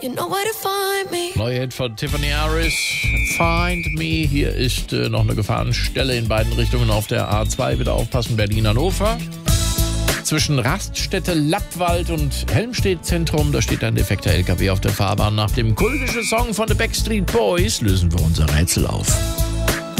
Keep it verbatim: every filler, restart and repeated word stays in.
You know where to find me. Neue Hit von Tiffany Harris, Find Me. Hier ist äh, noch eine Gefahrenstelle in beiden Richtungen auf der A zwei. Bitte aufpassen, Berlin-Hannover. Zwischen Raststätte Lappwald und Helmstedt-Zentrum, da steht ein defekter L K W auf der Fahrbahn. Nach dem kultischen Song von The Backstreet Boys lösen wir unser Rätsel auf.